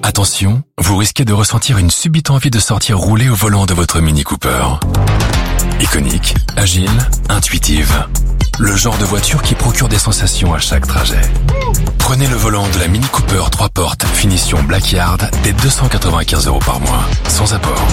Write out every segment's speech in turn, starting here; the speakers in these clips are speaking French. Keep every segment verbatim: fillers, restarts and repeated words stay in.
Attention, vous risquez de ressentir une subite envie de sortir rouler au volant de votre Mini Cooper. Iconique, agile, intuitive. Le genre de voiture qui procure des sensations à chaque trajet. Prenez le volant de la Mini Cooper trois portes, finition Blackyard, dès deux cent quatre-vingt-quinze euros par mois, sans apport.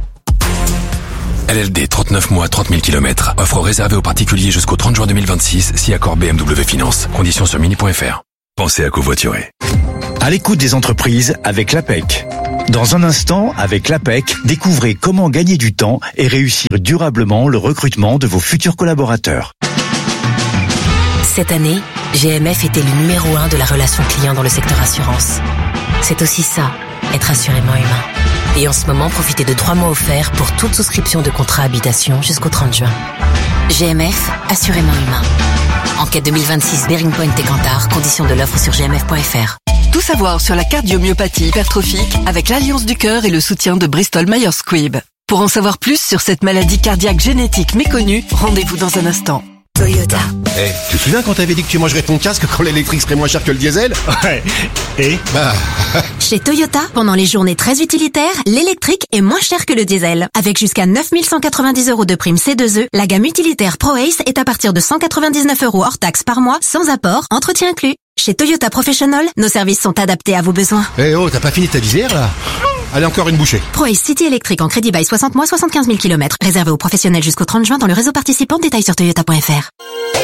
L L D, trente-neuf mois, trente mille kilomètres. Offre réservée aux particuliers jusqu'au trente juin deux mille vingt-six, si accord B M W Finance. Conditions sur mini point f r. Pensez à covoiturer. À l'écoute des entreprises avec l'A P E C. Dans un instant, avec l'A P E C, découvrez comment gagner du temps et réussir durablement le recrutement de vos futurs collaborateurs. Cette année, G M F était le numéro un de la relation client dans le secteur assurance. C'est aussi ça, être assurément humain. Et en ce moment, profitez de trois mois offerts pour toute souscription de contrat habitation jusqu'au trente juin. G M F, assurément humain. Enquête deux mille vingt-six, Bearing Point et Kantar, conditions de l'offre sur g m f point f r. Tout savoir sur la cardiomyopathie hypertrophique avec l'Alliance du Cœur et le soutien de Bristol Myers Squibb. Pour en savoir plus sur cette maladie cardiaque génétique méconnue, rendez-vous dans un instant. Toyota. Eh, hey, tu te souviens quand t'avais dit que tu mangerais ton casque quand l'électrique serait moins cher que le diesel? Ouais. Et Bah... Chez Toyota, pendant les journées très utilitaires, l'électrique est moins cher que le diesel. Avec jusqu'à neuf mille cent quatre-vingt-dix euros de prime C deux E, la gamme utilitaire ProAce est à partir de cent quatre-vingt-dix-neuf euros hors taxe par mois, sans apport, entretien inclus. Chez Toyota Professional, nos services sont adaptés à vos besoins. Eh hey, oh, t'as pas fini ta visière là? Allez, encore une bouchée. ProAce City électrique en crédit bail soixante mois, soixante-quinze mille kilomètres. Réservé aux professionnels jusqu'au trente juin dans le réseau participant. Détails sur toyota point f r.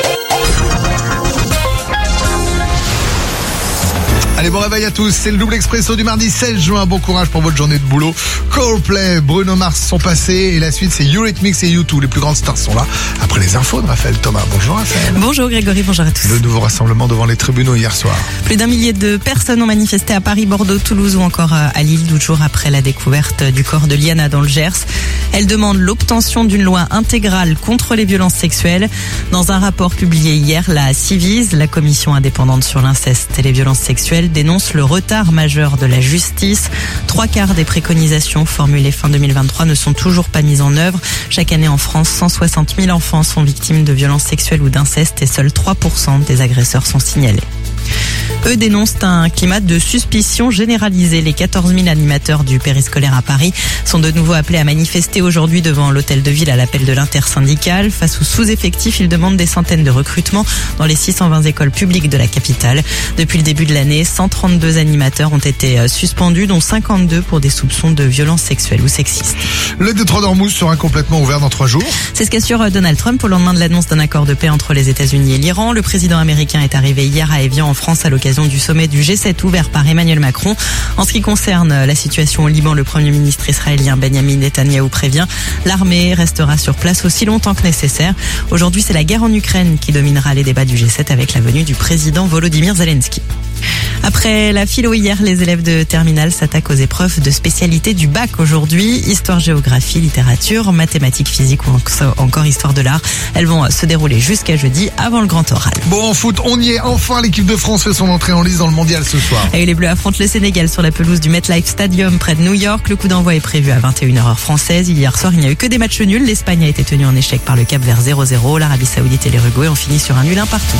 Allez, bon réveil à tous, c'est le double expresso du mardi seize juin, bon courage pour votre journée de boulot. Coldplay, Bruno Mars sont passés et la suite c'est Eurythmics et U deux, les plus grandes stars sont là. Après les infos de Raphaël Thomas, bonjour Raphaël. Bonjour Grégory, bonjour à tous. Le nouveau rassemblement devant les tribunaux hier soir. Plus d'un millier de personnes ont manifesté à Paris, Bordeaux, Toulouse ou encore à Lille, douze jours après la découverte du corps de Liana dans le Gers. Elle demande l'obtention d'une loi intégrale contre les violences sexuelles. Dans un rapport publié hier, la Civise, la commission indépendante sur l'inceste et les violences sexuelles, dénonce le retard majeur de la justice. Trois quarts des préconisations formulées fin deux mille vingt-trois ne sont toujours pas mises en œuvre. Chaque année en France, cent soixante mille enfants sont victimes de violences sexuelles ou d'inceste et seuls trois pour cent des agresseurs sont signalés. Eux dénoncent un climat de suspicion généralisé. Les quatorze mille animateurs du périscolaire à Paris sont de nouveau appelés à manifester aujourd'hui devant l'hôtel de ville à l'appel de l'intersyndicale. Face aux sous-effectifs, ils demandent des centaines de recrutements dans les six cent vingt écoles publiques de la capitale. Depuis le début de l'année, cent trente-deux animateurs ont été suspendus, dont cinquante-deux pour des soupçons de violences sexuelles ou sexistes. Le détroit d'Ormuz sera complètement ouvert dans trois jours. C'est ce qu'assure Donald Trump au lendemain de l'annonce d'un accord de paix entre les États-Unis et l'Iran. Le président américain est arrivé hier à Évian en France à l'occasion du sommet du G sept ouvert par Emmanuel Macron. En ce qui concerne la situation au Liban, le premier ministre israélien Benjamin Netanyahou prévient, l'armée restera sur place aussi longtemps que nécessaire. Aujourd'hui, c'est la guerre en Ukraine qui dominera les débats du G sept avec la venue du président Volodymyr Zelensky. Après la philo hier, les élèves de terminale s'attaquent aux épreuves de spécialité du bac aujourd'hui. Histoire, géographie, littérature, mathématiques, physique ou encore histoire de l'art. Elles vont se dérouler jusqu'à jeudi avant le grand oral. Bon, en foot, on y est. Enfin, l'équipe de France fait son entrée en lice dans le mondial ce soir. Et les Bleus affrontent le Sénégal sur la pelouse du MetLife Stadium près de New York. Le coup d'envoi est prévu à vingt et une heures heure française. Hier soir, il n'y a eu que des matchs nuls. L'Espagne a été tenue en échec par le Cap Vert zéro zéro. L'Arabie Saoudite et l'Uruguay ont fini sur un nul un partout.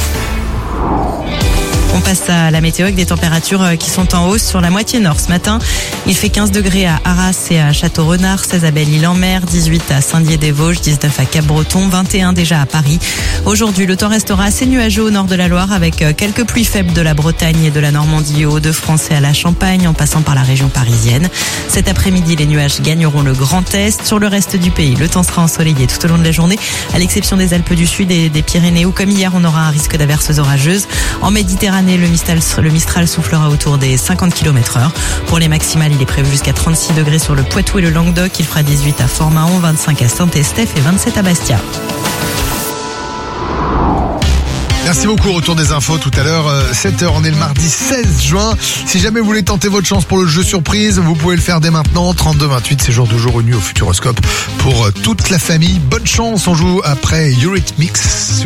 On passe à la météo avec des températures qui sont en hausse sur la moitié nord ce matin. Il fait quinze degrés à Arras et à Château-Renard, seize à Belle-Île-en-Mer, dix-huit à Saint-Dié-des-Vosges, dix-neuf à Cap-Breton, vingt et un déjà à Paris. Aujourd'hui, le temps restera assez nuageux au nord de la Loire avec quelques pluies faibles de la Bretagne et de la Normandie aux Hauts-de-France et à la Champagne en passant par la région parisienne. Cet après-midi, les nuages gagneront le Grand Est. Sur le reste du pays, le temps sera ensoleillé tout au long de la journée, à l'exception des Alpes du Sud et des Pyrénées où, comme hier, on aura un risque d'averses orageuses. En Méditerranée, Le Mistral, le Mistral soufflera autour des cinquante kilomètres heure. Pour les maximales, il est prévu jusqu'à trente-six degrés sur le Poitou et le Languedoc. Il fera dix-huit à Fort-Mahon, vingt-cinq à Saint-Estèphe et vingt-sept à Bastia. Merci beaucoup, retour des infos tout à l'heure, sept heures, on est le mardi seize juin. Si jamais vous voulez tenter votre chance pour le jeu surprise, vous pouvez le faire dès maintenant, trente-deux vingt-huit, c'est jour de jour une nuit au Futuroscope pour toute la famille. Bonne chance, on joue après Eurythmics.